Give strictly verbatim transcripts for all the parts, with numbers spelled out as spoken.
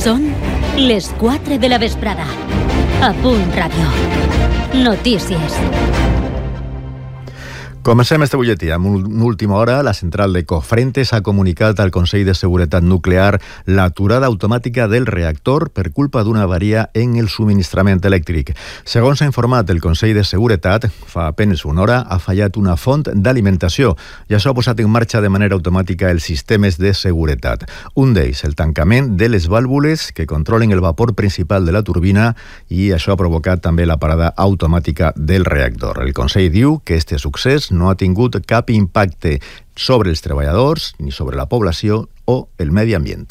Són les quatre de la vesprada. A Punt Ràdio. Notícies. Comencem este butlletí. En última hora, la central de Cofrentes ha comunicat al Consell de Seguretat Nuclear l'aturada automàtica del reactor per culpa d'una avaria en el subministrament elèctric. Segons ha informat el Consell de Seguretat, fa apenas una hora ha fallat una font d'alimentació i això ha posat en marxa de manera automàtica els sistemes de seguretat. Un d'ells, el tancament de les vàlvules que controlen el vapor principal de la turbina, i això ha provocat també la parada automàtica del reactor. El Consell diu que este succés no ha tingut cap impacte sobre els treballadors, ni sobre la població o el medi ambient.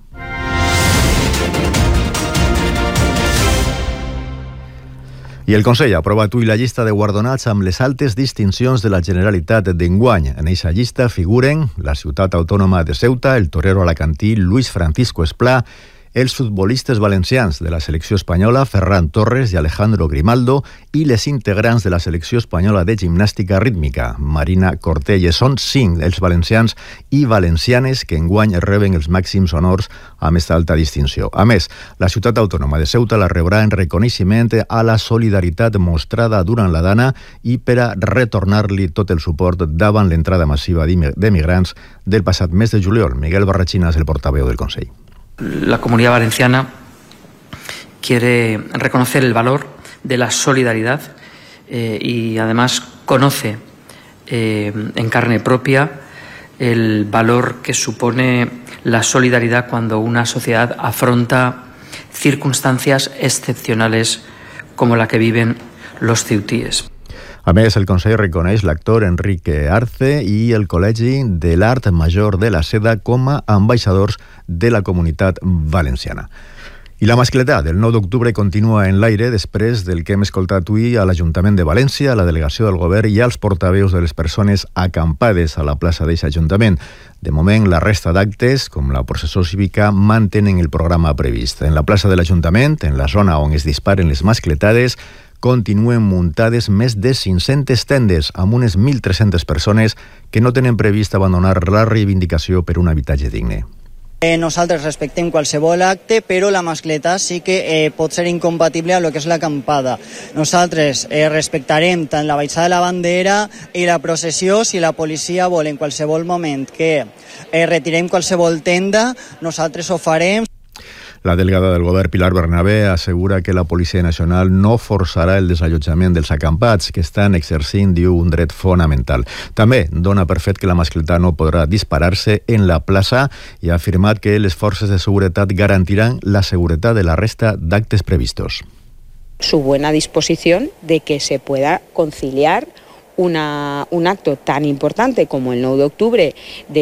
I el Consell ha aprovat avui la llista de guardonats amb les altes distincions de la Generalitat d'enguany. En eixa llista figuren la ciutat autònoma de Ceuta, el torero alacantí Luis Francisco Esplà, els futbolistes valencians de la selecció espanyola Ferran Torres i Alejandro Grimaldo i les integrants de la selecció espanyola de gimnàstica rítmica Marina Cortelles. Són cinc els valencians i valencianes que enguany reben els màxims honors amb esta alta distinció. A més, la ciutat autònoma de Ceuta la rebrà en reconeixement a la solidaritat mostrada durant la Dana i per a retornar-li tot el suport davant l'entrada massiva d'emigrants del passat mes de juliol. Miguel Barrachina és el portaveu del Consell. La Comunidad Valenciana quiere reconocer el valor de la solidaridad eh, y además conoce eh, en carne propia el valor que supone la solidaridad cuando una sociedad afronta circunstancias excepcionales como la que viven los ceutíes. A més, el Consell reconeix l'actor Enrique Arce i el Col·legi de l'Art Major de la Seda com a ambaixadors de la comunitat valenciana. I la mascletà del nou d'octubre continua en l'aire després del que hem escoltat avui a l'Ajuntament de València, a la delegació del Govern i als portaveus de les persones acampades a la plaça d'eixe Ajuntament. De moment, la resta d'actes, com la processó cívica, mantenen el programa previst. En la plaça de l'Ajuntament, en la zona on es disparen les mascletades, continuen muntades més de cinc-centes tendes amb unes mil tres-centes persones que no tenen previst abandonar la reivindicació per un habitatge digne. Eh, nosaltres respectem qualsevol acte, però la mascletà sí que eh, pot ser incompatible amb el que és l'acampada. Nosaltres eh, respectarem tant la baixada de la bandera i la processió. Si la policia vol en qualsevol moment que eh, retirem qualsevol tenda, nosaltres ho farem. La delegada del Govern, Pilar Bernabé, assegura que la Policia Nacional no forçarà el desallotjament dels acampats, que estan exercint, diu, un dret fonamental. També dona per fet que la mascletà no podrà disparar-se en la plaça i ha afirmat que les forces de seguretat garantiran la seguretat de la resta d'actes previstos. Su buena disposición de que se pueda conciliar Una, un acto tan importante como el nueve de octubre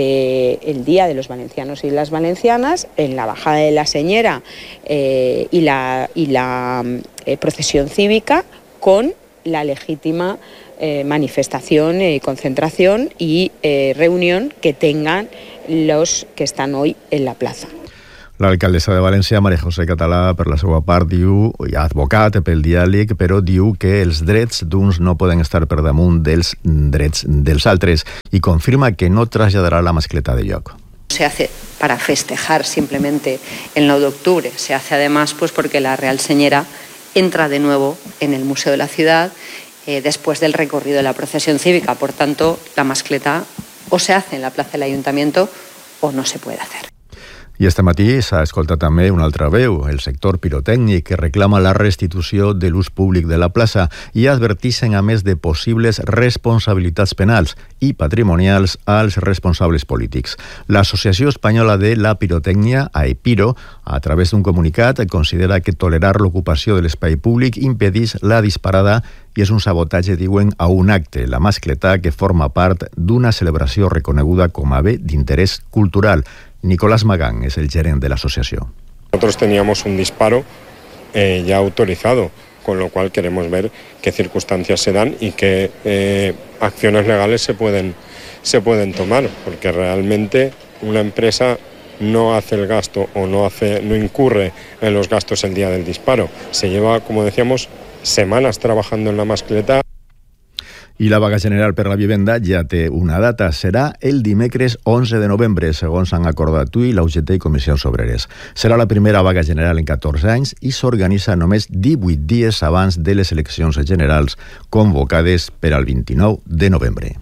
del Día de los Valencianos y las Valencianas, en la bajada de la Señera eh, y la, y la eh, procesión cívica, con la legítima eh, manifestación, eh, concentración y eh, reunión que tengan los que están hoy en la plaza. L'alcaldessa de València, Maria José Català, per la seva part, diu, i ha advocat pel diàleg, però diu que els drets d'uns no poden estar per damunt dels drets dels altres i confirma que no traslladarà la mascleta de lloc. Se hace para festejar simplemente el nueve de octubre, se hace además pues porque la Real Señera entra de nuevo en el Museo de la Ciudad eh, después del recorrido de la procesión cívica. Por tanto, la mascleta o se hace en la plaza del Ayuntamiento o no se puede hacer. I este matí s'ha escoltat també una altra veu, el sector pirotècnic, que reclama la restitució de l'ús públic de la plaça i adverteixen a més de possibles responsabilitats penals i patrimonials als responsables polítics. L'Associació Espanyola de la Pirotècnia, AEPIRO, a través d'un comunicat, considera que tolerar l'ocupació de l'espai públic impedeix la disparada i és un sabotatge, diuen, a un acte, la mascletà, que forma part d'una celebració reconeguda com a bé d'interès cultural. Nicolás Magán es el gerente de la asociación. Nosotros teníamos un disparo eh, ya autorizado, con lo cual queremos ver qué circunstancias se dan y qué eh, acciones legales se pueden, se pueden tomar, porque realmente una empresa no hace el gasto o no, hace, no incurre en los gastos el día del disparo. Se lleva, como decíamos, semanas trabajando en la mascleta. I la vaga general per la vivenda ja té una data. Serà el dimecres onze de novembre, segons han acordat U I, la U G T i Comissions Obreres. Serà la primera vaga general en catorze anys i s'organitza només divuit dies abans de les eleccions generals convocades per al vint-i-nou de novembre.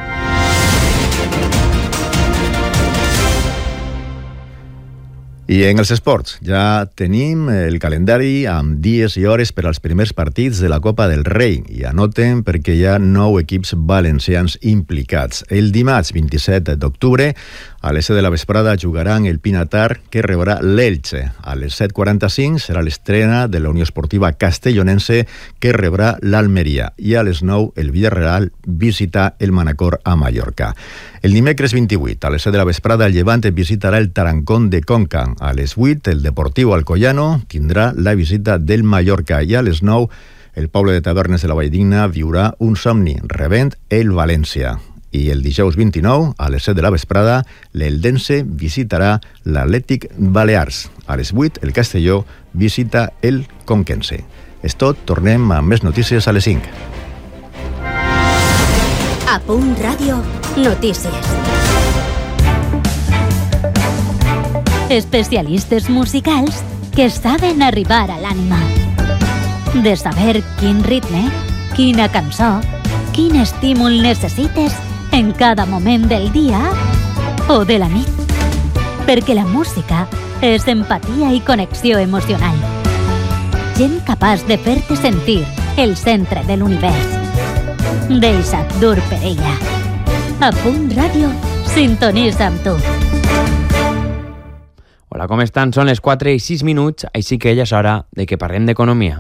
I en els esports ja tenim el calendari amb dies i hores per als primers partits de la Copa del Rei. I anoten perquè hi ha nou equips valencians implicats. El dimarts vint-i-set d'octubre a les set de la vesprada jugaran el Pinatar, que rebrà l'Elche. A les set quaranta-cinc serà l'estrena de la Unió Esportiva Castellonense, que rebrà l'Almeria. I a les nou el Villarreal visita el Manacor a Mallorca. El dimecres vint-i-vuit, a les set de la vesprada, el Llevant visitarà el Tarancón de Conca. A les vuit, el Deportiu Alcoyano tindrà la visita del Mallorca. I a les nou, el poble de Tavernes de la Valldigna viurà un somni, rebent el València. I el dijous vint-i-nou, a les set de la vesprada, l'Eldense visitarà l'Atlètic Balears. A les vuit, el Castelló visita el Conquense. És tot, tornem amb més notícies a les cinc. A Punt Ràdio, notícies. Especialistes musicals que saben arribar a l'ànima. De saber quin ritme, quina cançó, quin estímul necessites en cada moment del dia o de la nit. Perquè la música és empatia i connexió emocional. Gent capaç de fer-te sentir el centre de l'univers. Deixa't dur per ella. A Punt Ràdio, sintonitza amb tu. Hola, com estan? Són les quatre i sis minuts, així que ja és hora de que parlem d'economia.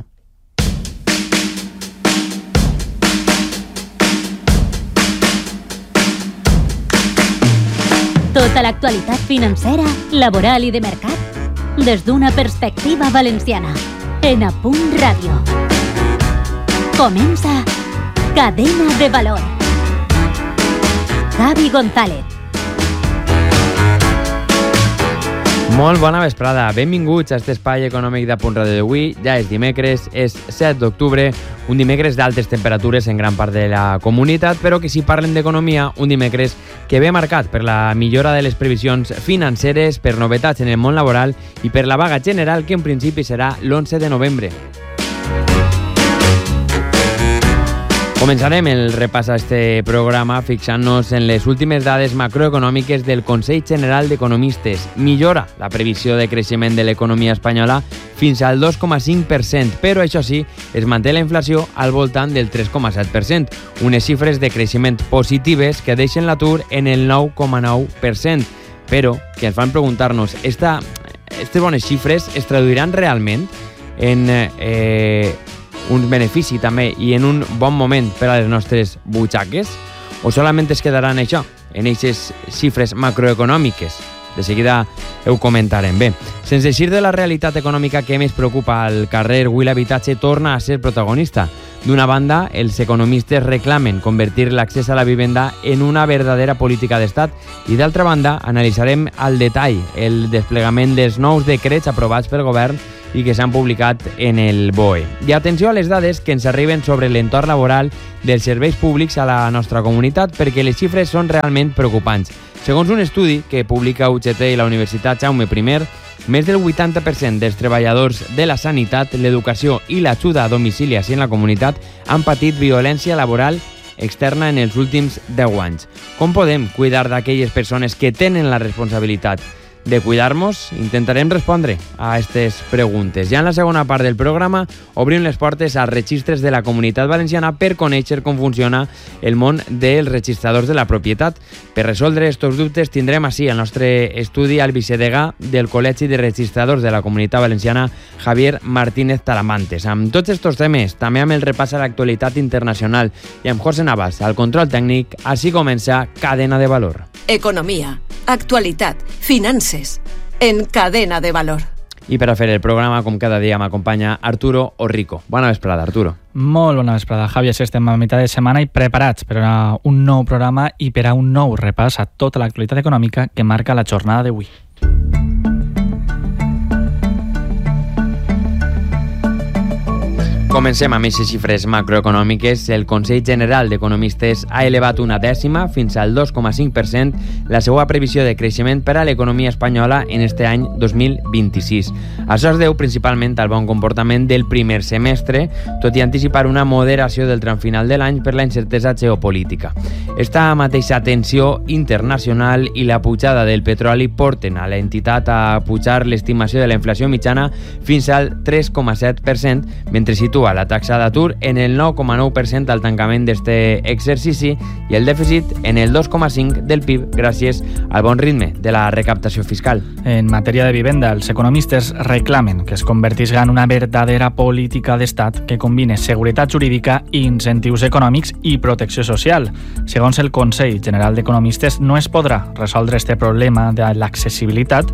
Tota l'actualitat financera, laboral i de mercat, des d'una perspectiva valenciana, en A Punt Ràdio. Comença Cadena de Valor. Javi González. Molt bona vesprada, benvinguts a aquest espai econòmic de Punt Ràdio d'avui. Ja és dimecres, és set d'octubre, un dimecres d'altes temperatures en gran part de la comunitat, però que si parlem d'economia, un dimecres que ve marcat per la millora de les previsions financeres, per novetats en el món laboral i per la vaga general que en principi serà l'onze de novembre. Començarem el repàs a este programa fixant-nos en les últimes dades macroeconòmiques del Consell General d'Economistes. Millora la previsió de creixement de l'economia espanyola fins al dos coma cinc per cent, però això sí, es manté la inflació al voltant del tres coma set per cent, unes xifres de creixement positives que deixen l'atur en el nou coma nou per cent, però que ens fan preguntar-nos, esta, aquestes bones xifres es traduiran realment en eh, un benefici també i en un bon moment per a les nostres butxaques? O solament es quedaran això, en aquestes xifres macroeconòmiques? De seguida ho comentarem. Bé, sense eixir de la realitat econòmica que més preocupa al carrer, avui l'habitatge torna a ser protagonista. D'una banda, els economistes reclamen convertir l'accés a la vivenda en una verdadera política d'estat i d'altra banda, analitzarem al detall el desplegament dels nous decrets aprovats pel govern i que s'han publicat en el B O E. I atenció a les dades que ens arriben sobre l'entorn laboral dels serveis públics a la nostra comunitat perquè les xifres són realment preocupants. Segons un estudi que publica U G T i la Universitat Jaume I, més del vuitanta per cent dels treballadors de la sanitat, l'educació i l'ajuda a domiciliació en la comunitat han patit violència laboral externa en els últims deu anys. Com podem cuidar d'aquelles persones que tenen la responsabilitat de cuidar-nos? Intentarem respondre a aquestes preguntes. Ja en la segona part del programa obrim les portes als registres de la Comunitat Valenciana per conèixer com funciona el món dels registradors de la propietat. Per resoldre aquests dubtes tindrem així al nostre estudi al vicedegà del Col·legi de Registradors de la Comunitat Valenciana, Javier Martínez Talamantes. Amb tots aquests temes, també amb el repàs a l'actualitat internacional i amb José Navas al control tècnic, així comença Cadena de Valor. Economia, actualitat, finances, en Cadena de Valor. I per a fer el programa, com cada dia, m'acompanya Arturo Orrico. Bona vesprada, Arturo. Molt bona vesprada, Javi. Estem a meitat de setmana i preparats per a un nou programa i per a un nou repàs a tota l'actualitat econòmica que marca la jornada d'avui. Comencem amb aquestes xifres macroeconòmiques. El Consell General d'Economistes ha elevat una dècima fins al dos coma cinc per cent la seva previsió de creixement per a l'economia espanyola en este any dos mil vint-i-sis. Això es deu principalment al bon comportament del primer semestre, tot i anticipar una moderació del tram final de l'any per la incertesa geopolítica. Esta mateixa tensió internacional i la pujada del petroli porten a l'entitat a pujar l'estimació de la inflació mitjana fins al tres coma set per cent, mentre situa la taxa d'atur en el nou coma nou per cent al tancament d'este exercici i el dèficit en el dos coma cinc del P I B gràcies al bon ritme de la recaptació fiscal. En matèria de vivenda, els economistes reclamen que es convertisca en una verdadera política d'estat que combine seguretat jurídica, incentius econòmics i protecció social. Segons el Consell General d'Economistes, no es podrà resoldre este problema de l'accessibilitat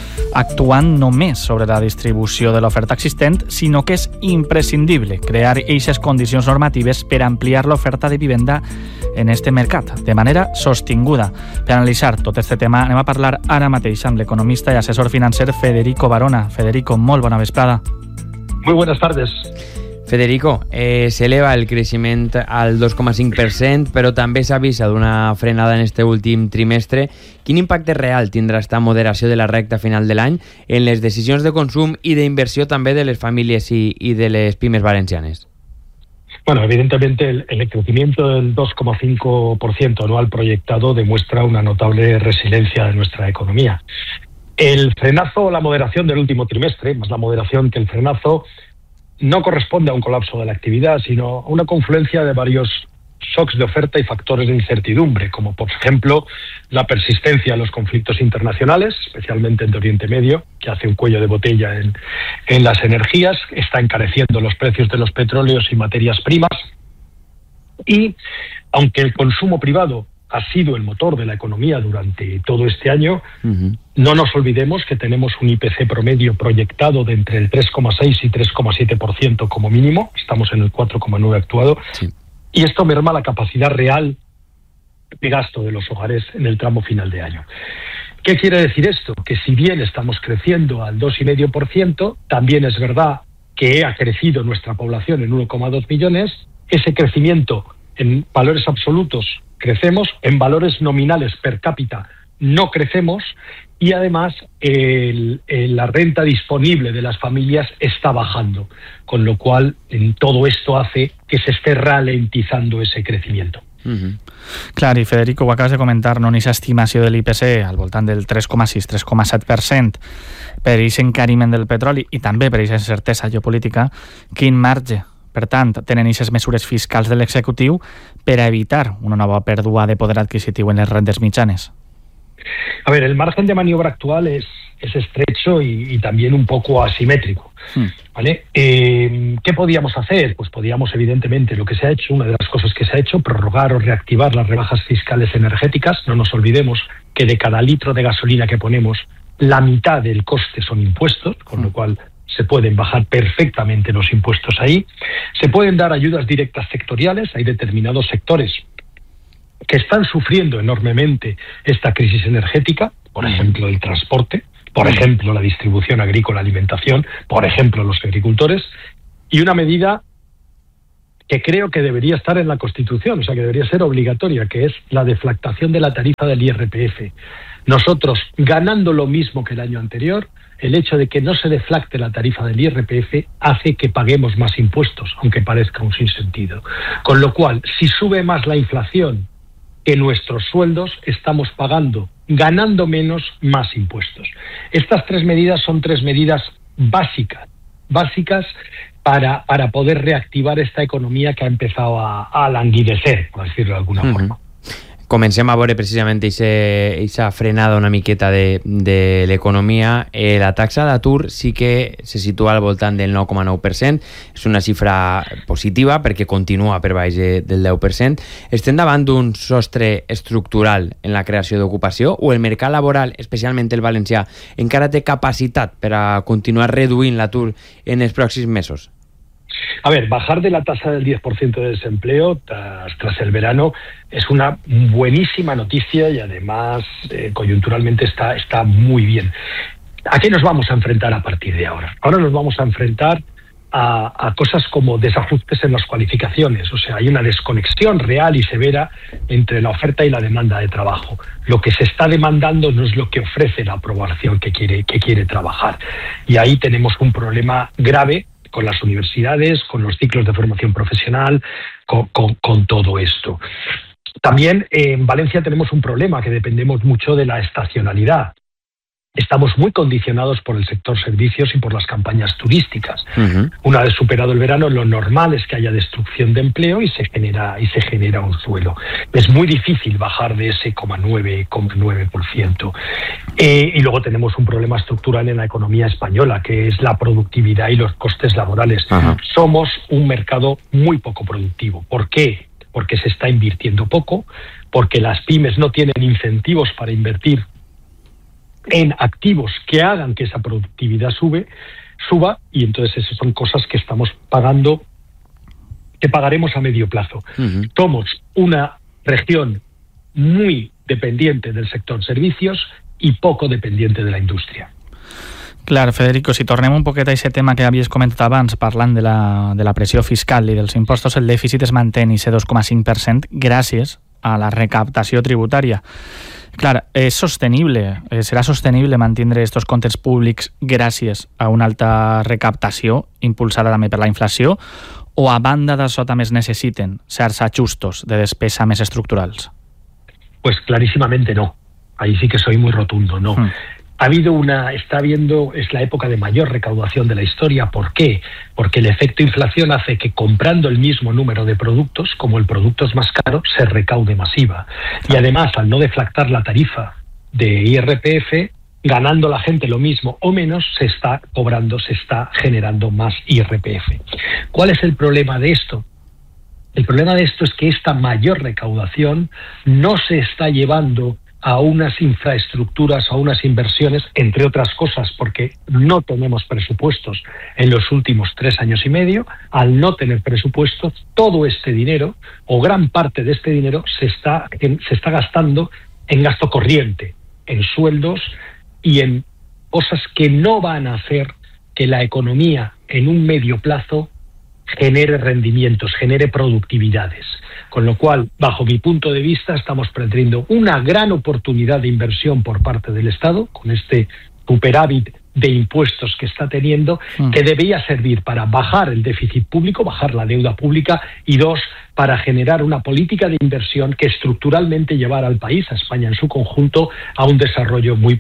actuant només sobre la distribució de l'oferta existent, sinó que és imprescindible crear eixes condicions normatives per ampliar l'oferta de vivenda en este mercat de manera sostinguda. Per analitzar tot este tema anem a parlar ara mateix amb l'economista i assessor financer Federico Barona. Federico, molt bona vesprada. Muy buenas tardes. Federico, eh, s'eleva el creixement al dos coma cinc per cent, però també s'avisa d'una frenada en este últim trimestre. Quin impacte real tindrà esta moderació de la recta final de l'any en les decisions de consum i d'inversió també de les famílies y, y de les pimes valencianes? Bueno, evidentemente el, el crecimiento del dos coma cinco por ciento anual proyectado demuestra una notable resiliencia de nuestra economía. El frenazo o la moderación del último trimestre, más la moderación que el frenazo, no corresponde a un colapso de la actividad, sino a una confluencia de varios shocks de oferta y factores de incertidumbre, como por ejemplo la persistencia de los conflictos internacionales, especialmente en Oriente Medio, que hace un cuello de botella en, en las energías, está encareciendo los precios de los petróleos y materias primas, y aunque el consumo privado ha sido el motor de la economía durante todo este año, uh-huh. no nos olvidemos que tenemos un I P C promedio proyectado de entre el tres coma seis y tres coma siete por ciento como mínimo, estamos en el cuatro coma nueve actuado, sí. Y esto merma la capacidad real de gasto de los hogares en el tramo final de año. ¿Qué quiere decir esto? Que si bien estamos creciendo al dos coma cinco por ciento, también es verdad que ha crecido nuestra población en uno coma dos millones, ese crecimiento en valores absolutos crecemos, en valores nominales per cápita no crecemos y además el, el, la renta disponible de las familias está bajando, con lo cual en todo esto hace que se esté ralentizando ese crecimiento. Uh-huh. Clar, i Federico, ho acabes de comentar, no? Aquesta estimació de l'I P C al voltant del tres coma sis tres coma set per cent per aquest encariment del petroli i també per aquesta incertesa geopolítica, quin marge, per tant, tenen aquestes mesures fiscals de l'executiu per a evitar una nova pèrdua de poder adquisitiu en les rendes mitjanes? A ver, el margen de maniobra actual es, es estrecho y, y también un poco asimétrico, hmm. ¿vale? Eh, ¿Qué podíamos hacer? Pues podíamos, evidentemente, lo que se ha hecho, una de las cosas que se ha hecho, prorrogar o reactivar las rebajas fiscales energéticas. No nos olvidemos que de cada litro de gasolina que ponemos, la mitad del coste son impuestos, con hmm. lo cual se pueden bajar perfectamente los impuestos ahí. Se pueden dar ayudas directas sectoriales. Hay determinados sectores que están sufriendo enormemente esta crisis energética, por ejemplo el transporte, por ejemplo la distribución agrícola, alimentación, por ejemplo los agricultores, y una medida que creo que debería estar en la Constitución, o sea que debería ser obligatoria, que es la deflactación de la tarifa del I R P F. Nosotros, ganando lo mismo que el año anterior, el hecho de que no se deflacte la tarifa del I R P F hace que paguemos más impuestos, aunque parezca un sinsentido. Con lo cual, si sube más la inflación que nuestros sueldos, estamos pagando, ganando menos, más impuestos. Estas tres medidas son tres medidas básicas, básicas para, para poder reactivar esta economía que ha empezado a, a languidecer, por decirlo de alguna uh-huh. forma. Comencem a veure precisament aquesta frenada una miqueta de, de l'economia. Eh, la taxa d'atur sí que se situa al voltant del nou coma nou per cent. És una xifra positiva perquè continua per baix del deu per cent. Estem davant d'un sostre estructural en la creació d'ocupació o el mercat laboral, especialment el valencià, encara té capacitat per a continuar reduint l'atur en els pròxims mesos? A ver, bajar de la tasa del diez por ciento de desempleo tras, tras el verano es una buenísima noticia y además eh, coyunturalmente está, está muy bien. ¿A qué nos vamos a enfrentar a partir de ahora? Ahora nos vamos a enfrentar a, a cosas como desajustes en las cualificaciones. O sea, hay una desconexión real y severa entre la oferta y la demanda de trabajo. Lo que se está demandando no es lo que ofrece la población que quiere, que quiere trabajar. Y ahí tenemos un problema grave con las universidades, con los ciclos de formación profesional, con, con, con todo esto. También eh, en Valencia tenemos un problema, que dependemos mucho de la estacionalidad. Estamos muy condicionados por el sector servicios y por las campañas turísticas. Uh-huh. Una vez superado el verano, lo normal es que haya destrucción de empleo y se genera y se genera un suelo. Es muy difícil bajar de ese coma nueve por ciento. Eh, y luego tenemos un problema estructural en la economía española, que es la productividad y los costes laborales. Uh-huh. Somos un mercado muy poco productivo. ¿Por qué? Porque se está invirtiendo poco, porque las pymes no tienen incentivos para invertir en activos que hagan que esa productividad sube, suba, y entonces esas son cosas que estamos pagando, que pagaremos a medio plazo. Uh-huh. Somos una región muy dependiente del sector servicios y poco dependiente de la indústria. Clar, Federico, si tornem un poquet a aquest tema que havies comentat abans, parlant de la, de la pressió fiscal i dels impostos, el dèficit es mantén i ese dos coma cinc per cent gràcies a la recaptació tributària. Clar, és sostenible, eh, serà sostenible mantindre estos comptes públics gràcies a una alta recaptació impulsada també per la inflació, o a banda d'això també es necessiten certs ajustos de despesa més estructurals? Pues clarísimamente no. Ahí sí que soy muy rotundo, no. Hmm. Ha habido una, está habiendo, es la época de mayor recaudación de la historia. ¿Por qué? Porque el efecto inflación hace que comprando el mismo número de productos, como el producto es más caro, se recaude más I V A. Y además, al no deflactar la tarifa de I R P F, ganando la gente lo mismo o menos, se está cobrando, se está generando más I R P F. ¿Cuál es el problema de esto? El problema de esto es que esta mayor recaudación no se está llevando a unas infraestructuras, a unas inversiones, entre otras cosas, porque no tenemos presupuestos en los últimos tres años y medio. Al no tener presupuestos, todo este dinero, o gran parte de este dinero, se está, se está gastando en gasto corriente, en sueldos y en cosas que no van a hacer que la economía en un medio plazo genere rendimientos, genere productividades. Con lo cual, bajo mi punto de vista, estamos perdiendo una gran oportunidad de inversión por parte del Estado, con este superávit de impuestos que está teniendo, mm. que debería servir para bajar el déficit público, bajar la deuda pública, y dos, para generar una política de inversión que estructuralmente llevara al país, a España en su conjunto, a un desarrollo muy,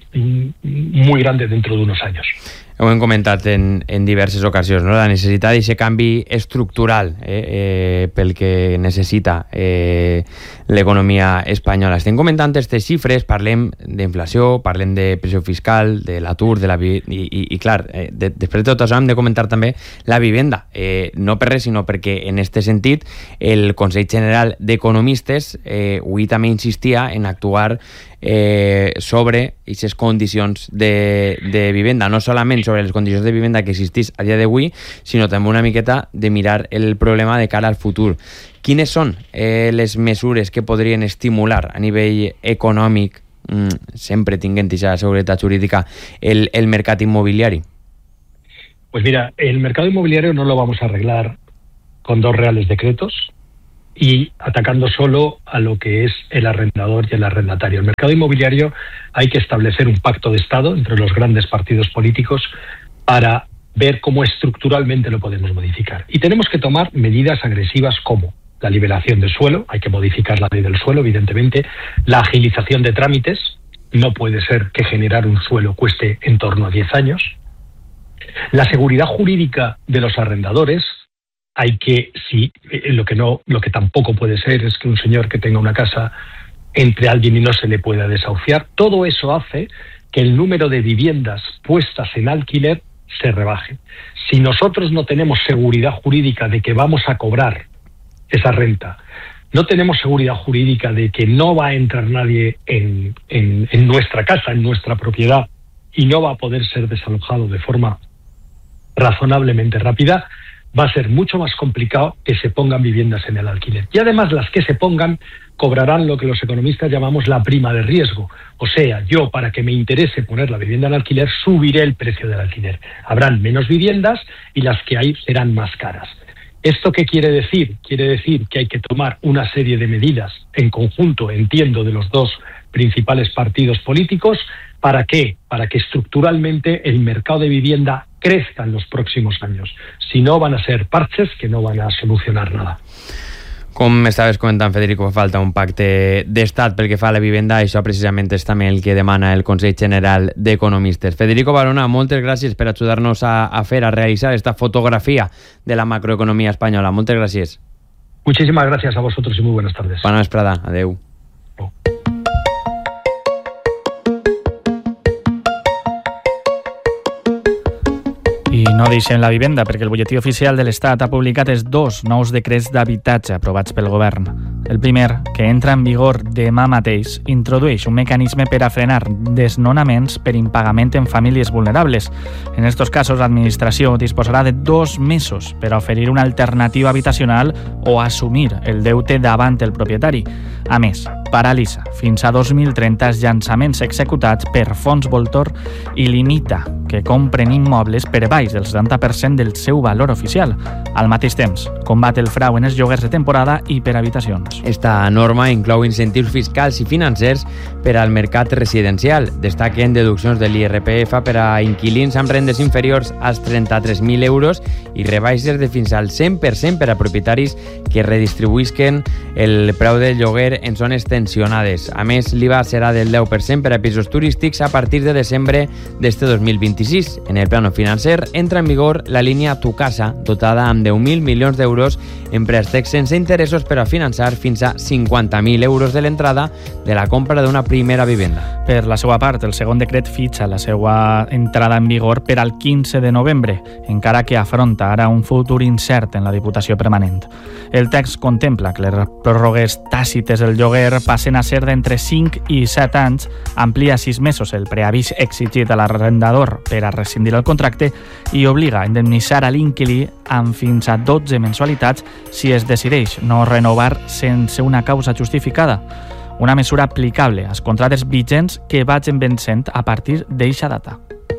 muy grande dentro de unos años. Ho hem comentat en, en diverses ocasions, no? La necessitat d'aquest canvi estructural eh, eh, pel que necessita eh, l'economia espanyola. Estem comentant aquestes xifres, parlem d'inflació, parlem de pressió fiscal, de l'atur, de la vi... I, i, i clar, eh, de, després de tot això hem de comentar també la vivenda. Eh, no per res, sinó perquè en aquest sentit el Consell General d'Economistes eh, avui també insistia en actuar eh, sobre aquestes condicions de, de vivenda, no solament sobre les condicions de vivenda que existís a dia d'avui, sinó també una miqueta de mirar el problema de cara al futur. Quines són eh, les mesures que podrien estimular a nivell econòmic, mm, sempre tinguent aquesta seguretat jurídica, el, el mercat inmobiliari? Pues mira, el mercado inmobiliario no lo vamos a arreglar con dos reales decretos y atacando solo a lo que es el arrendador y el arrendatario. El mercado inmobiliario hay que establecer un pacto de Estado entre los grandes partidos políticos para ver cómo estructuralmente lo podemos modificar. Y tenemos que tomar medidas agresivas como la liberación del suelo, hay que modificar la ley del suelo, evidentemente, la agilización de trámites, no puede ser que generar un suelo cueste en torno a diez años, la seguridad jurídica de los arrendadores. Hay que, sí, lo que no, lo que tampoco puede ser es que un señor que tenga una casa entre alguien y no se le pueda desahuciar. Todo eso hace que el número de viviendas puestas en alquiler se rebaje. Si nosotros no tenemos seguridad jurídica de que vamos a cobrar esa renta, no tenemos seguridad jurídica de que no va a entrar nadie en, en, en nuestra casa, en nuestra propiedad, y no va a poder ser desalojado de forma razonablemente rápida, va a ser mucho más complicado que se pongan viviendas en el alquiler. Y además las que se pongan cobrarán lo que los economistas llamamos la prima de riesgo. O sea, yo, para que me interese poner la vivienda en alquiler, subiré el precio del alquiler. Habrán menos viviendas y las que hay serán más caras. ¿Esto qué quiere decir? Quiere decir que hay que tomar una serie de medidas en conjunto, entiendo, de los dos principales partidos políticos. ¿Para qué? Para que estructuralmente el mercado de vivienda crezca en los próximos años. Si no, van a ser parches que no van a solucionar nada. Com estaves comentant, Federico, fa falta un pacte d'estat pel que fa a la vivenda. Això precisament és també el que demana el Consell General d'Economistes. Federico Barona, moltes gràcies per ajudar-nos a, a fer, a realitzar esta fotografia de la macroeconomia espanyola. Moltes gràcies. Muchísimas gracias a vosotros y muy buenas tardes. Bona vesprada. Adeu. Oh. I no deixem la vivenda, perquè el butlletí oficial de l'Estat ha publicat els dos nous decrets d'habitatge aprovats pel govern. El primer, que entra en vigor demà mateix, introdueix un mecanisme per a frenar desnonaments per impagament en famílies vulnerables. En aquests casos, l'administració disposarà de dos mesos per a oferir una alternativa habitacional o assumir el deute davant el propietari. A més, paralitza fins a dos mil trenta els llançaments executats per fons voltor i limita que compren immobles per baix del setanta per cent del seu valor oficial. Al mateix temps, combat el frau en els lloguers de temporada i per habitacions. Esta norma inclou incentius fiscals i financers per al mercat residencial. Destaquen deduccions de l'I R P F per a inquilins amb rendes inferiors als trenta-tres mil euros i rebaixes de fins al cent per cent per a propietaris que redistribuïsquen el preu del lloguer en zones tensionades. A més, l'I V A serà del deu per cent per a pisos turístics a partir de desembre d'este dos mil vint-i-sis. En el plano financer entra en vigor la línia Tu Casa, dotada amb deu mil milions d'euros en préstecs sense interessos per a finançar fins a cinquanta mil euros de l'entrada de la compra d'una primera vivenda. Per la seva part, el segon decret fitxa la seva entrada en vigor per al quinze de novembre, encara que afronta ara un futur incert en la Diputació Permanent. El text contempla que les pròrrogues tàcites del lloguer passen a ser d'entre cinc i set anys, amplia sis mesos el preavís exigit a l'arrendador per a rescindir el contracte i obliga a indemnitzar a l'inquilí amb fins a dotze mensualitats si es decideix no renovar sense una causa justificada. Una mesura aplicable als contractes vigents que vagin vencent a partir d'eixa data.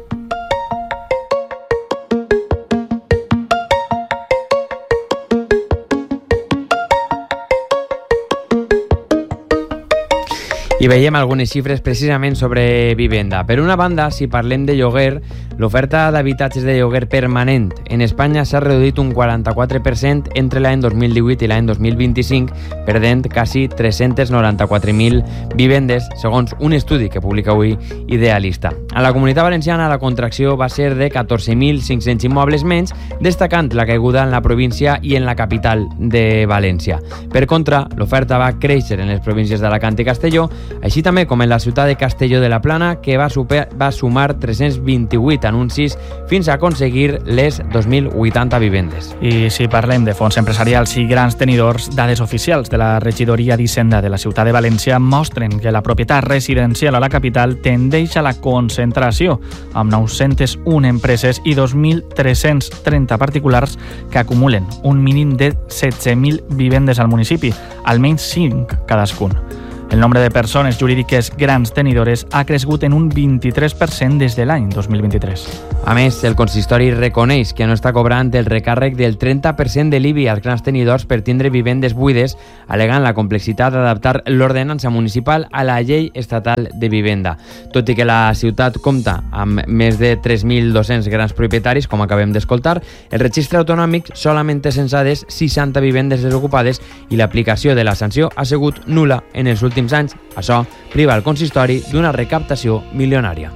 I veiem algunes xifres precisament sobre vivenda. Per una banda, si parlem de lloguer, l'oferta d'habitatges de lloguer permanent en Espanya s'ha reduït un quaranta-quatre per cent entre l'any dos mil divuit i l'any dos mil vint-i-cinc, perdent quasi tres-cents noranta-quatre mil vivendes, segons un estudi que publica avui Idealista. A la Comunitat Valenciana la contracció va ser de catorze mil cinc-cents immobles menys, destacant la caiguda en la província i en la capital de València. Per contra, l'oferta va créixer en les províncies d'Alacant i Castelló, així també com en la ciutat de Castelló de la Plana, que va, super, va sumar tres-cents vint-i-vuit anuncis fins a aconseguir les dos mil vuitanta vivendes. I si parlem de fons empresarials i grans tenidors, dades oficials de la regidoria d'Hisenda de la ciutat de València mostren que la propietat residencial a la capital tendeix a la concentració, amb nou-centes una empreses i dos mil tres-cents trenta particulars que acumulen un mínim de setze mil vivendes al municipi, almenys cinc cadascun. El nombre de persones jurídiques grans tenidores ha crescut en un vint-i-tres per cent des de l'any dos mil vint-i-tres. A més, el consistori reconeix que no està cobrant el recàrrec del trenta per cent de l'I B I als grans tenidors per tindre vivendes buides, al·legant la complexitat d'adaptar l'ordenança municipal a la llei estatal de vivenda. Tot i que la ciutat compta amb més de tres mil dos-cents grans propietaris, com acabem d'escoltar, el registre autonòmic solament té censades seixanta vivendes desocupades i l'aplicació de la sanció ha sigut nul·la en els últims últims anys. Això priva el consistori d'una recaptació milionària.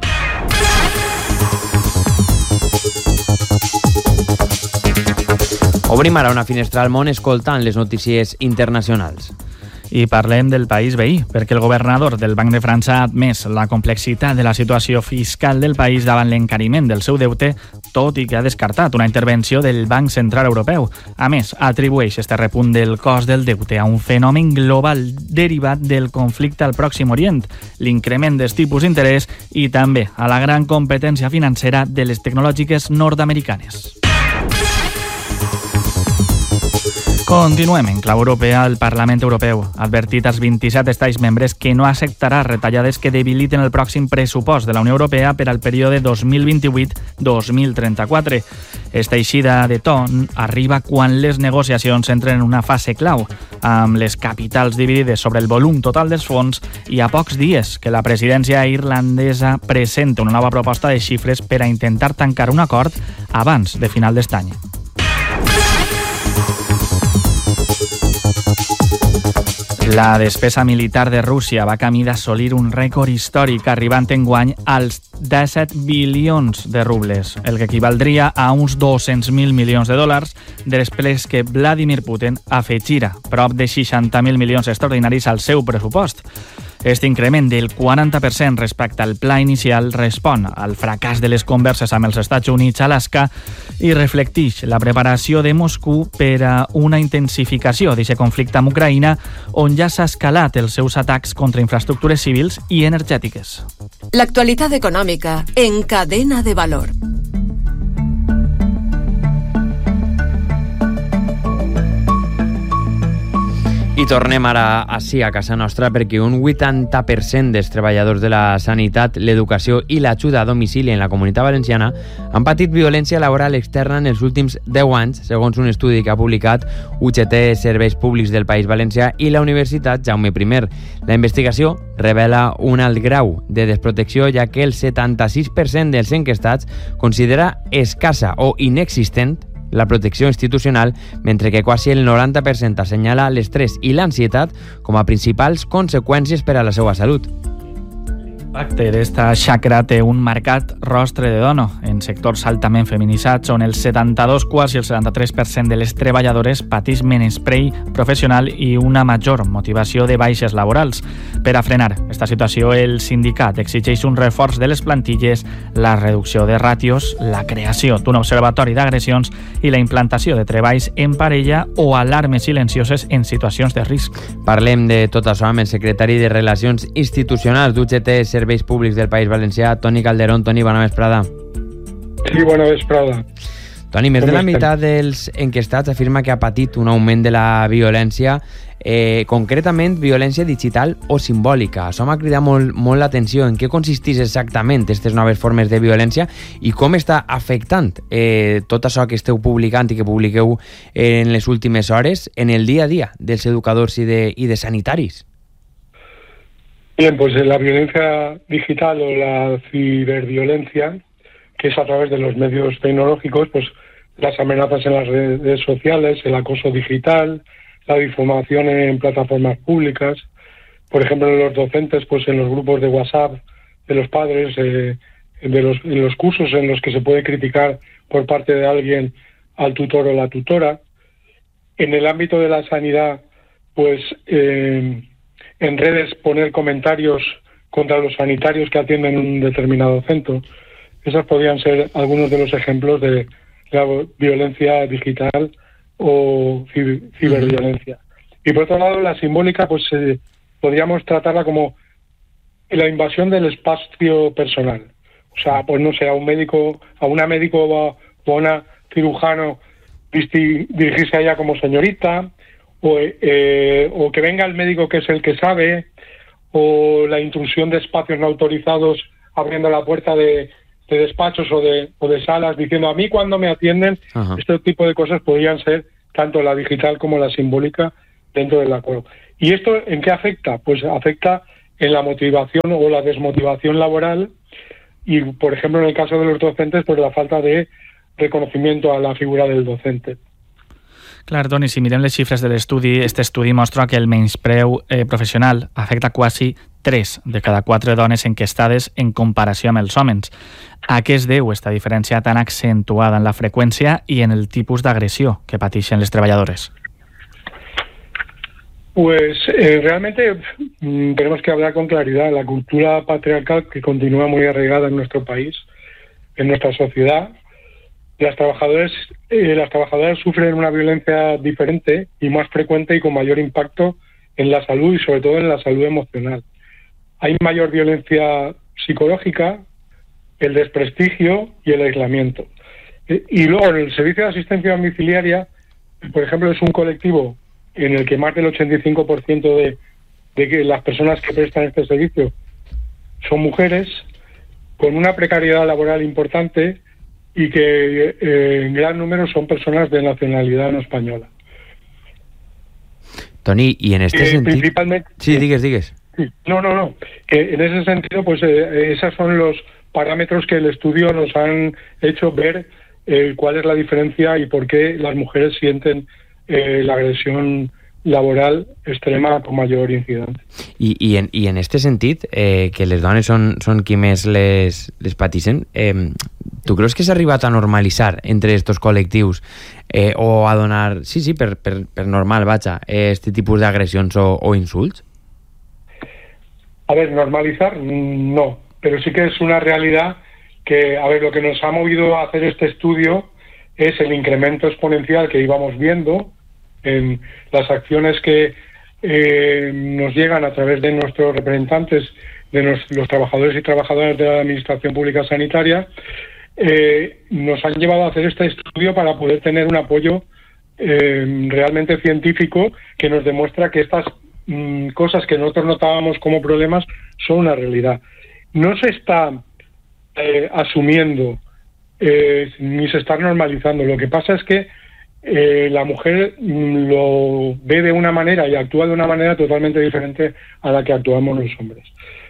Obrim ara una finestra al món escoltant les notícies internacionals. I parlem del país veí, perquè el governador del Banc de França ha admès la complexitat de la situació fiscal del país davant l'encariment del seu deute, tot i que ha descartat una intervenció del Banc Central Europeu. A més, atribueix este repunt del cost del deute a un fenomen global derivat del conflicte al Pròxim Orient, l'increment dels tipus d'interès i també a la gran competència financera de les tecnològiques nord-americanes. Continuem. En clau europea, el Parlament Europeu ha advertit als vint-i-set estats membres que no acceptarà retallades que debiliten el pròxim pressupost de la Unió Europea per al període dos mil vint-i-vuit dos mil trenta-quatre. Esta eixida de to arriba quan les negociacions entren en una fase clau, amb les capitals dividides sobre el volum total dels fons i a pocs dies que la presidència irlandesa presenta una nova proposta de xifres per a intentar tancar un acord abans de final d'este any. La despesa militar de Rússia va camí d'assolir un rècord històric, arribant enguany als disset bilions de rubles, el que equivaldria a uns dos-cents mil milions de dòlars, després que Vladimir Putin afegira prop de seixanta mil milions extraordinaris al seu pressupost. Este increment del quaranta per cent respecte al pla inicial respon al fracàs de les converses amb els Estats Units a Alaska i reflecteix la preparació de Moscou per a una intensificació d'aquest conflicte amb Ucraïna, on ja s'ha escalat els seus atacs contra infraestructures civils i energètiques. L'actualitat econòmica en Cadena de Valor. I tornem ara així a casa nostra perquè un vuitanta per cent dels treballadors de la sanitat, l'educació i l'ajuda a domicili en la Comunitat Valenciana han patit violència laboral externa en els últims deu anys, segons un estudi que ha publicat U G T Serveis Públics del País Valencià i la Universitat Jaume I. La investigació revela un alt grau de desprotecció, ja que el setanta-sis per cent dels enquestats considera escassa o inexistent la protecció institucional, mentre que quasi el noranta per cent assenyala l'estrès i l'ansietat com a principals conseqüències per a la seva salut. L'impacte d'esta xacra té un marcat rostre de dona en sectors altament feminitzats, on el setanta-dos, quasi el setanta-tres per cent de les treballadores patís menysprei professional i una major motivació de baixes laborals. Per a frenar esta situació, el sindicat exigeix un reforç de les plantilles, la reducció de ràtios, la creació d'un observatori d'agressions i la implantació de treballs en parella o alarmes silencioses en situacions de risc. Parlem de tot això amb el secretari de Relacions Institucionals d'U G T Serveis Públics del País Valencià, Toni Calderón. Toni, bona vesprada. Sí, bona vesprada. Toni, més de la meitat dels enquestats afirma que ha patit un augment de la violència, eh, concretament violència digital o simbòlica. Això m'ha cridat molt, molt l'atenció. En què consisteix exactament aquestes noves formes de violència i com està afectant eh, tot això que esteu publicant i que publiqueu en les últimes hores en el dia a dia dels educadors i de, i de sanitaris? Bien, pues la violencia digital o la ciberviolencia, que es a través de los medios tecnológicos, pues las amenazas en las redes sociales, el acoso digital, la difamación en plataformas públicas, por ejemplo, en los docentes, pues en los grupos de WhatsApp de los padres, eh, de los, en los cursos en los que se puede criticar por parte de alguien al tutor o la tutora. En el ámbito de la sanidad, pues eh, en redes poner comentarios contra los sanitarios que atienden un determinado centro. Esos podrían ser algunos de los ejemplos de la violencia digital o ciberviolencia. Uh-huh. Y por otro lado, la simbólica, pues eh, podríamos tratarla como la invasión del espacio personal. O sea, pues no sé, a un médico, a una médico o a una cirujano dirigirse a ella como señorita, o, eh, o que venga el médico que es el que sabe, o la intrusión de espacios no autorizados abriendo la puerta de, de despachos o de, o de salas diciendo a mí cuando me atienden. Ajá. Este tipo de cosas podrían ser tanto la digital como la simbólica dentro del acuerdo. ¿Y esto en qué afecta? Pues afecta en la motivación o la desmotivación laboral y, por ejemplo, en el caso de los docentes, pues la falta de reconocimiento a la figura del docente. Clar, Toni, si mirem les xifres de l'estudi, este estudi mostra que el menyspreu eh, professional afecta quasi tres de cada quatre dones enquestades en comparació amb els homes. A què es deu aquesta diferència tan accentuada en la freqüència i en el tipus d'agressió que pateixen les treballadores? Pues eh, realmente mmm, tenemos que hablar con claridad. La cultura patriarcal que continúa muy arraigada en nuestro país, en nuestra sociedad, Las trabajadoras, eh, las trabajadoras sufren una violencia diferente y más frecuente y con mayor impacto en la salud y sobre todo en la salud emocional. Hay mayor violencia psicológica, el desprestigio y el aislamiento. Eh, y luego en el servicio de asistencia domiciliaria por ejemplo, es un colectivo en el que más del ochenta y cinco por ciento de, de que las personas que prestan este servicio son mujeres, con una precariedad laboral importante y que eh, en gran número son personas de nacionalidad no española. Toni, y en este eh, sentido... Principalmente... Sí, digues, digues. Sí. No, no, no. Que en ese sentido, pues eh, esos son los parámetros que el estudio nos han hecho ver eh, cuál es la diferencia y por qué las mujeres sienten eh, la agresión laboral extrema con mayor incidencia. I, i, en, i en este sentit, eh, que les dones són, són qui més les, les patixen, eh, tu creus que s'ha arribat a normalitzar entre estos col·lectius eh, o a donar, sí, sí, per, per, per normal, vaja, eh, este tipus d'agressions o, o insults? A ver, normalizar, no, pero sí que es una realidad que, a ver, lo que nos ha movido a hacer este estudio es el incremento exponencial que íbamos viendo en las acciones que eh, nos llegan a través de nuestros representantes, de nos, los trabajadores y trabajadoras de la Administración Pública Sanitaria, eh, nos han llevado a hacer este estudio para poder tener un apoyo eh, realmente científico que nos demuestra que estas mmm, cosas que nosotros notábamos como problemas son una realidad. No se está eh, asumiendo eh, ni se está normalizando. Lo que pasa es que Eh, la mujer mm, lo ve de una manera y actúa de una manera totalmente diferente a la que actuamos los hombres.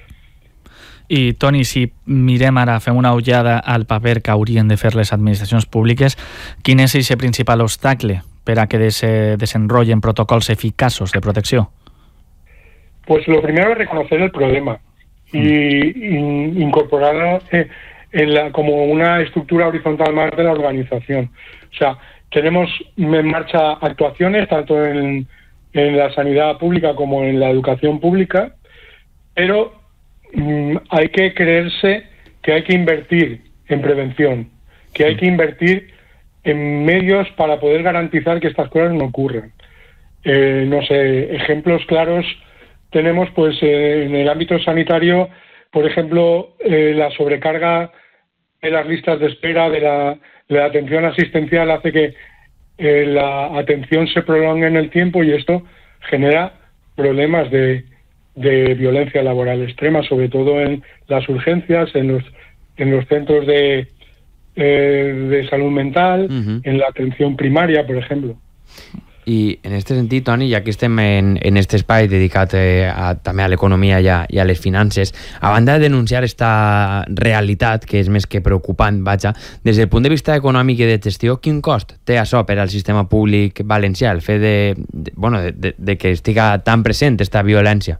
I, Toni, si mirem ara, fem una ullada al paper que haurien de fer les administracions públiques, quin és el principal obstacle per a que se desenrotllen protocols eficaços de protecció? Pues lo primero es reconocer el problema y, y incorporarlo eh, en la, como una estructura horizontal más de la organización. O sea, tenemos en marcha actuaciones tanto en, en la sanidad pública como en la educación pública, pero mmm, hay que creerse que hay que invertir en prevención, que hay que invertir en medios para poder garantizar que estas cosas no ocurran. Eh, no sé, ejemplos claros tenemos pues eh, en el ámbito sanitario, por ejemplo, eh, la sobrecarga de las listas de espera de la La atención asistencial hace que eh, la atención se prolongue en el tiempo y esto genera problemas de, de violencia laboral extrema, sobre todo en las urgencias, en los, en los centros de, eh, de salud mental, uh-huh. en la atención primaria, por ejemplo. I en aquest sentit, Toni, ja que estem en, en aquest espai dedicat eh, a, també a l'economia i a, i a les finances, a banda de denunciar aquesta realitat, que és més que preocupant, vaja, des del punt de vista econòmic i de gestió, quin cost té això per al sistema públic valencià, el fet de, de, bueno, de, de, de que estiga tan present esta violència?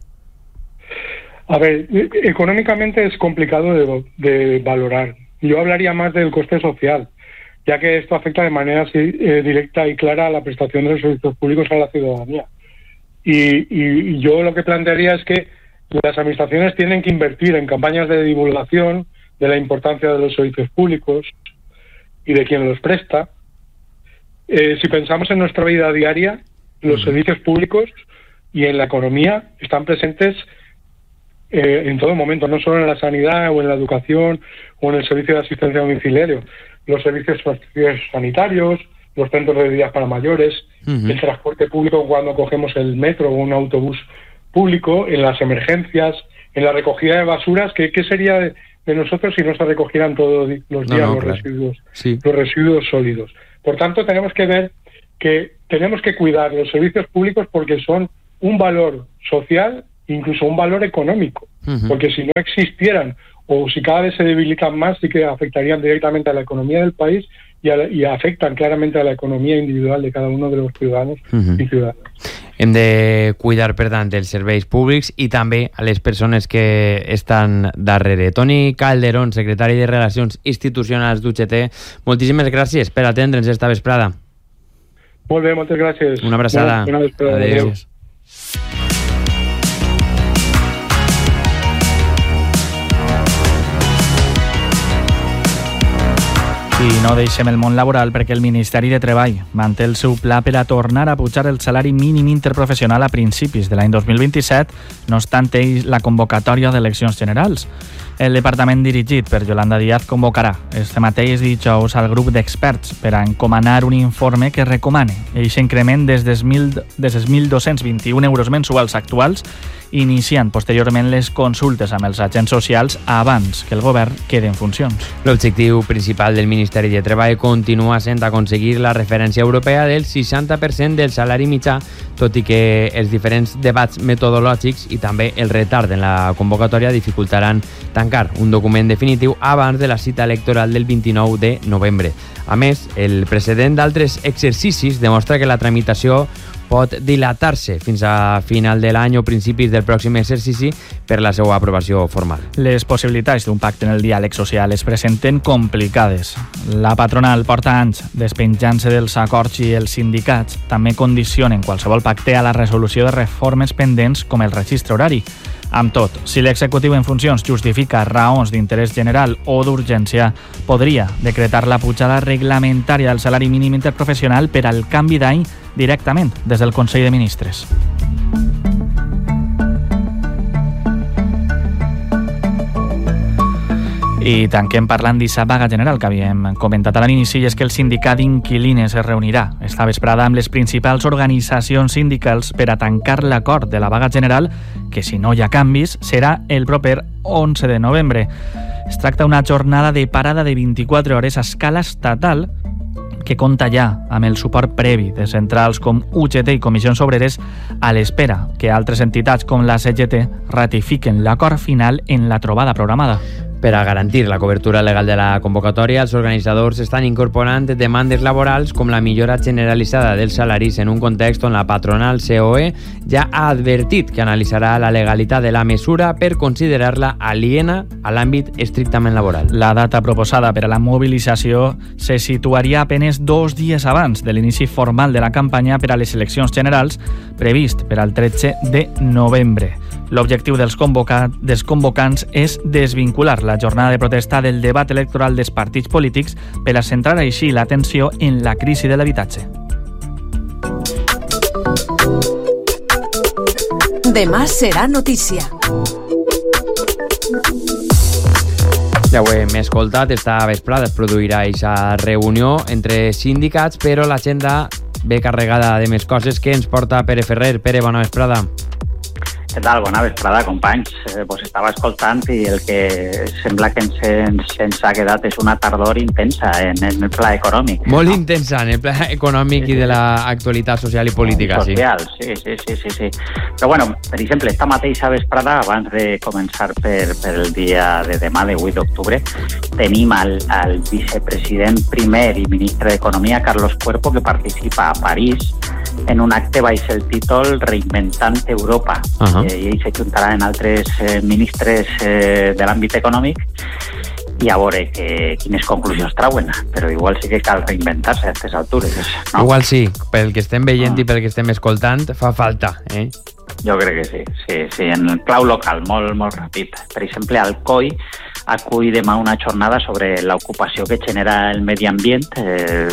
A ver, económicamente es complicado de, de valorar. Yo hablaría más del coste social, ya que esto afecta de manera eh, directa y clara a la prestación de los servicios públicos a la ciudadanía. Y, y yo lo que plantearía es que las administraciones tienen que invertir en campañas de divulgación de la importancia de los servicios públicos y de quien los presta. Eh, si pensamos en nuestra vida diaria, los servicios públicos y en la economía están presentes eh, en todo momento, no solo en la sanidad o en la educación o en el servicio de asistencia domiciliario. Los servicios sanitarios, los centros de días para mayores, uh-huh. el transporte público cuando cogemos el metro o un autobús público, en las emergencias, en la recogida de basuras. ¿Qué, qué sería de, de nosotros si no se recogieran todos los días no, no, los, claro. residuos, sí. los residuos sólidos? Por tanto, tenemos que ver que tenemos que cuidar los servicios públicos porque son un valor social, incluso un valor económico, uh-huh. porque si no existieran o si cada vez se debilitan más, sí que afectarían directamente a la economía del país y, a la, y afectan claramente a la economia individual de cada uno de los ciudadanos uh-huh. y ciudadanas. Hem de cuidar, per tant, els serveis públics i també a les persones que estan darrere. Toni Calderón, secretari de Relacions Institucionals d'U G T, moltíssimes gràcies per atendre'ns esta vesprada. Molt bé, moltes gràcies. Una abraçada. Una vesprada. Adéu. Adéu. I no deixem el món laboral perquè el Ministeri de Treball manté el seu pla per a tornar a pujar el salari mínim interprofessional a principis de l'any dos mil vint-i-set, no obstant ell la convocatòria d'eleccions generals. El departament dirigit per Yolanda Díaz convocarà este mateix dijous al grup d'experts per a encomanar un informe que recomane aquest increment des dels mil dos-cents vint-i-un euros mensuals actuals, iniciant posteriorment les consultes amb els agents socials abans que el govern quede en funcions. L'objectiu principal del Ministeri de Treball continua sent aconseguir la referència europea del seixanta per cent del salari mitjà, tot i que els diferents debats metodològics i també el retard en la convocatòria dificultaran tancar un document definitiu abans de la cita electoral del vint-i-nou de novembre. A més, el precedent d'altres exercicis demostra que la tramitació pot dilatar-se fins a final de l'any o principis del pròxim exercici per la seva aprovació formal. Les possibilitats d'un pacte en el diàleg social es presenten complicades. La patronal porta anys despenjant-se dels acords i els sindicats també condicionen qualsevol pacte a la resolució de reformes pendents com el registre horari. Amb tot, si l'executiu en funcions justifica raons d'interès general o d'urgència, podria decretar la pujada reglamentària del salari mínim interprofessional per al canvi d'any directament des del Consell de Ministres. I tanquem parlant d'aquesta vaga general que havíem comentat a l'inici, i és que el sindicat d'inquilines es reunirà esta vesprada amb les principals organitzacions sindicals per a tancar l'acord de la vaga general, que si no hi ha canvis serà el proper onze de novembre. Es tracta d'una jornada de parada de vint-i-quatre hores a escala estatal que compta ja amb el suport previ de centrals com U G T i Comissions Obreres, a l'espera que altres entitats com la C G T ratifiquen l'acord final en la trobada programada. Per a garantir la cobertura legal de la convocatòria, els organitzadors estan incorporant demandes laborals com la millora generalitzada dels salaris en un context on la patronal C O E ja ha advertit que analitzarà la legalitat de la mesura per considerar-la aliena a l'àmbit estrictament laboral. La data proposada per a la mobilització se situaria apenes dos dies abans de l'inici formal de la campanya per a les eleccions generals, previst per al tretze de novembre. L'objectiu dels, convoca... dels convocants és desvincular la jornada de protesta del debat electoral dels partits polítics per a centrar així l'atenció en la crisi de l'habitatge. Demà serà notícia. Ja ho hem escoltat, esta vesprada es produirà aquesta reunió entre sindicats, però l'agenda ve carregada de més coses. Que ens porta Pere Ferrer? Pere, bona vesprada. Què tal? Bona vesprada, companys. Eh, pues estava escoltant i el que sembla que ens, ens, ens ha quedat és una tardor intensa en, en el pla econòmic. Molt no? intensa en el pla econòmic sí, sí. i de l'actualitat social i política. Social, sí. Sí, sí, sí, sí. Però bueno, per exemple, esta mateixa vesprada, abans de començar per, per el dia de demà, de vuit d'octubre, tenim al, al vicepresident primer i ministre d'Economia, Carlos Cuerpo, que participa a París en un acte baix el títol Reinventant Europa. Uh-huh. Eh, I ell s'ajuntarà en altres eh, ministres eh, de l'àmbit econòmic i a veure que, quines conclusions trauen. Però igual sí que cal reinventar-se a aquestes altures. No? Igual sí, pel que estem veient uh-huh. i pel que estem escoltant, fa falta, eh? Jo crec que sí, sí, sí, en el clau local, molt, molt ràpid. Per exemple, Alcoi acull demà una jornada sobre l'ocupació que genera el medi ambient, eh,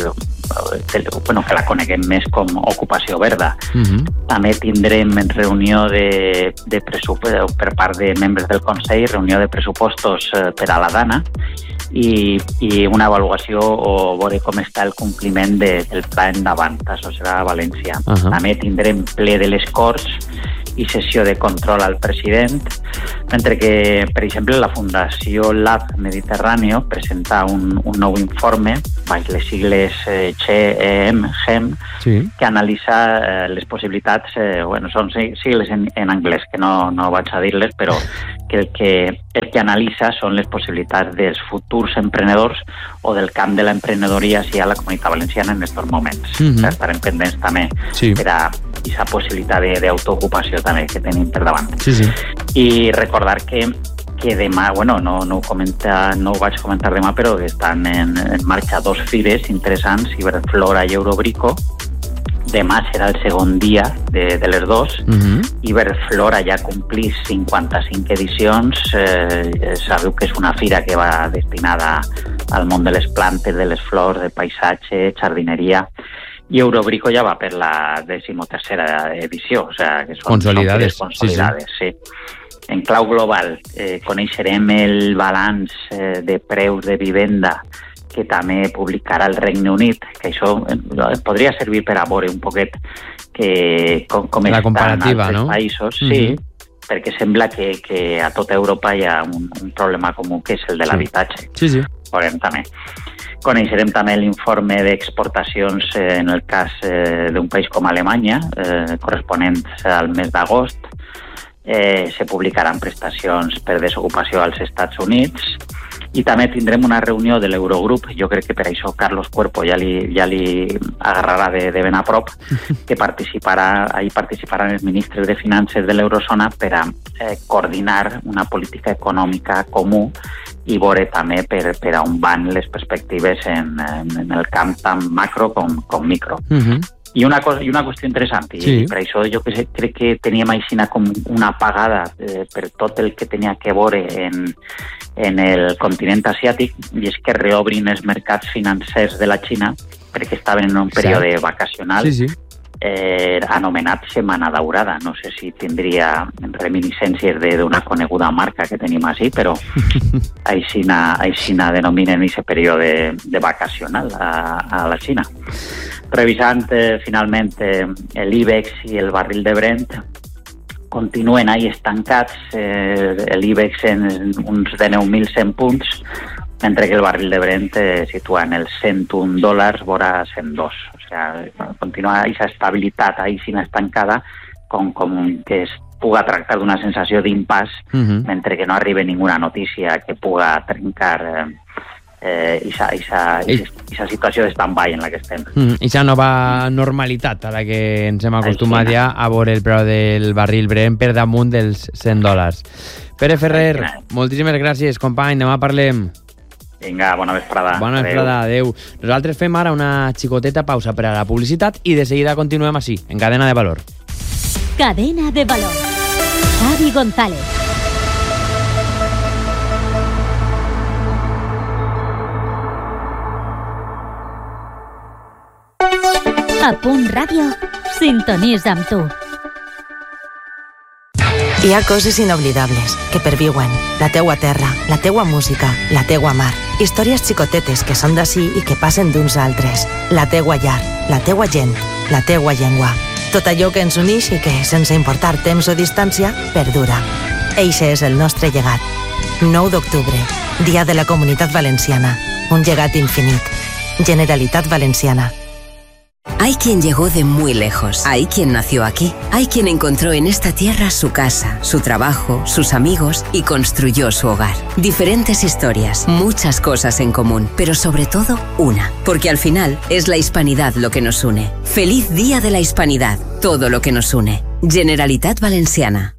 bueno, que la coneguem més com ocupació verda. Uh-huh. També tindrem reunió de, de pressupost per part de membres del Consell, reunió de pressupostos eh, per a la Dana i, i una avaluació o veure com està el compliment de, del pla endavant, això serà a València. Uh-huh. També tindrem ple de les Corts i sessió de control al president, mentre que, per exemple, la Fundació Lab Mediterráneo presenta un, un nou informe, baix les sigles eh, G E M, G E M, sí. que analitza eh, les possibilitats, eh, bueno, són sigles en, en anglès, que no, no vaig a dir-les, però que el, que el que analitza són les possibilitats dels futurs emprenedors o del camp de l'emprenedoria si hi ha a la Comunitat Valenciana en aquests moments. Mm-hmm. Estarem pendents també sí. per a aquesta possibilitat d'autoocupació també que tenim per davant. Sí, sí. I recordar que, que demà, bueno, no, no, ho comenta, no ho vaig comentar demà, però que estan en, en marxa dos fires interessants, Iberflora i Eurobrico. Demà serà el segon dia de, de les dos. Uh-huh. Iberflora ja complís cinquanta-cinc edicions. Eh, sabeu que és una fira que va destinada al món de les plantes, de les flors, de paisatge, jardineria. I Eurobrico ja va per la decimotercera edició, o sea, que són, consolidades, són consolidades, sí. sí. En clau global, eh, coneixerem el balanç eh, de preus de vivenda que també publicarà el Regne Unit, que això eh, podria servir per a veure un poquet que, com, com la estan altres no? països, mm-hmm. sí, perquè sembla que, que a tota Europa hi ha un, un problema comú, que és el de l'habitatge. Sí, sí. Veurem també. Coneixerem també l'informe d'exportacions eh, en el cas eh, d'un país com Alemanya, eh, corresponents al mes d'agost. Eh, se publicaran prestacions per desocupació als Estats Units i també tindrem una reunió de l'Eurogrup. Jo crec que per això Carlos Cuerpo ja li, ja li agarrarà de, de ben a prop, que participarà, ahí participaran els ministres de Finances de l'Eurozona per a eh, coordinar una política econòmica comú i veure també per, per a on van les perspectives en, en, en el camp tant macro com, com micro. Mm-hmm. I una, cosa, i una qüestió interessant, i sí. per això jo que sé, crec que teníem aixina com una apagada eh, per tot el que tenia que veure en, en el continent asiàtic, i és que reobrin els mercats financers de la Xina, perquè estaven en un període sí. vacacional, sí, sí. Eh, anomenat Setmana Daurada. No sé si tindria reminiscències d'una coneguda marca que tenim així, però aixina, aixina denominen aquest període de vacacional a, a la Xina. Revisant eh, finalment eh, l'IBEX i el barril de Brent, continuen ahí estancats, eh, l'IBEX en uns dinou mil cent punts, mentre que el barril de Brent eh, situa en els cent un dòlars vora cent dos. O sigui, continua aquesta estabilitat ahí sin estancada, com, com que es puga tractar d'una sensació d'impàs, uh-huh. mentre que no arribi ninguna notícia que puga trencar eh, eh, esa, esa, esa situació de stand-by en la que estem. Mm, esa nova normalitat a la que ens hem acostumat ja a veure el preu del barril Brent per damunt dels cent dòlars. Pere Ferrer, moltíssimes gràcies, company, demà parlem. Vinga, bona vesprada. Bona vesprada, adeu. Nosaltres fem ara una xicoteta pausa per a la publicitat i de seguida continuem així, en Cadena de Valor. Cadena de Valor. Xavi González. A Punt Ràdio, sintonitza amb tu. Hi ha coses inoblidables que perviuen. La teua terra, la teua música, la teua mar. Històries xicotetes que són d'ací i que passen d'uns a altres. La teua llar, la teua gent, la teua llengua. Tot allò que ens uneix i que, sense importar temps o distància, perdura. Eixe és el nostre llegat. nou d'octubre, Dia de la Comunitat Valenciana. Un llegat infinit. Generalitat Valenciana. Hay quien llegó de muy lejos, hay quien nació aquí, hay quien encontró en esta tierra su casa, su trabajo, sus amigos y construyó su hogar. Diferentes historias, muchas cosas en común, pero sobre todo una, porque al final es la hispanidad lo que nos une. Feliz Día de la Hispanidad, todo lo que nos une. Generalitat Valenciana.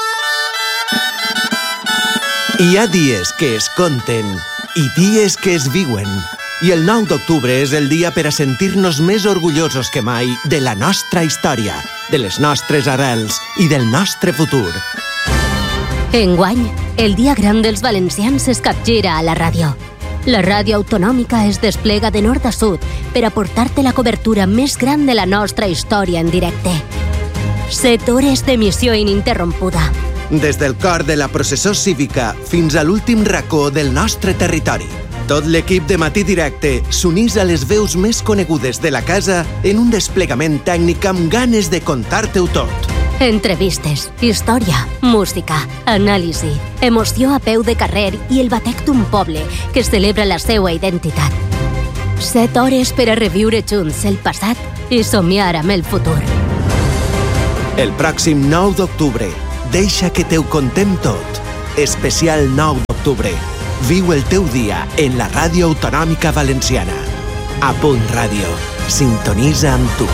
Hi ha dies que es conten i dies que es viuen. I el nou d'octubre és el dia per a sentir-nos més orgullosos que mai de la nostra història, de les nostres arrels i del nostre futur. Enguany, el dia gran dels valencians es capgira a la ràdio. La ràdio autonòmica es desplega de nord a sud per aportar-te la cobertura més gran de la nostra història en directe. Set hores d'emissió ininterrompuda. Des del cor de la processó cívica fins a l'últim racó del nostre territori. Tot l'equip de Matí Directe s'unís a les veus més conegudes de la casa en un desplegament tècnic amb ganes de contar-te-ho tot. Entrevistes, història, música, anàlisi, emoció a peu de carrer i el batec d'un poble que celebra la seva identitat. Set hores per a reviure junts el passat i somiar amb el futur. El pròxim nou d'octubre, deixa que te ho contem tot. Especial nou d'octubre. Viu el teu dia en la ràdio autonòmica valenciana. A Punt Ràdio. Sintonitza amb tu.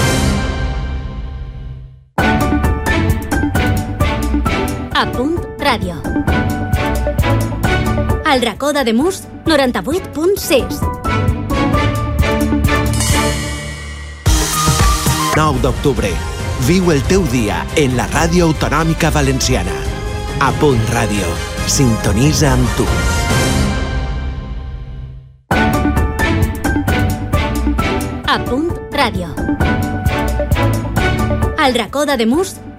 A Punt Ràdio. Al racó d'Ademús, noranta-vuit punt sis. nou d'octubre. Viu el teu dia en la ràdio autonòmica valenciana. A Punt Ràdio. Sintonitza amb tu. A Punt Ràdio. Al racó d'Ademús,